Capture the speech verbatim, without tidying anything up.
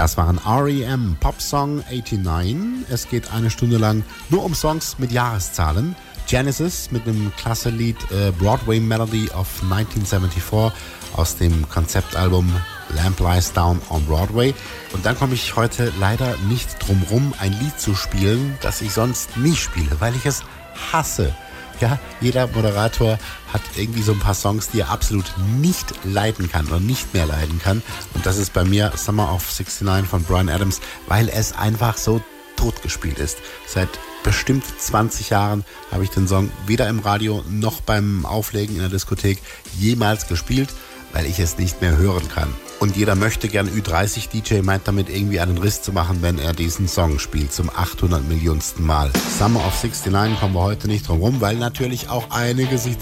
Das waren R E M, Popsong neunundachtzig. Es geht eine Stunde lang nur um Songs mit Jahreszahlen. Genesis mit einem klasse Lied äh, Broadway Melody of neunzehnhundertvierundsiebzig aus dem Konzeptalbum Lamp Lies Down on Broadway. Und dann komme ich heute leider nicht drum rum, ein Lied zu spielen, das ich sonst nie spiele, weil ich es hasse. Ja, jeder Moderator hat irgendwie so ein paar Songs, die er absolut nicht leiden kann oder nicht mehr leiden kann. Und das ist bei mir Summer of sixty-nine von Bryan Adams, weil es einfach so totgespielt ist. Seit bestimmt zwanzig Jahren habe ich den Song weder im Radio noch beim Auflegen in der Diskothek jemals gespielt, weil ich es nicht mehr hören kann. Und jeder möchte gern Ü dreißig D J meint damit irgendwie einen Riss zu machen, wenn er diesen Song spielt, zum achthundert Millionsten Mal. Summer of sixty-nine kommen wir heute nicht drum rum, weil natürlich auch einige sich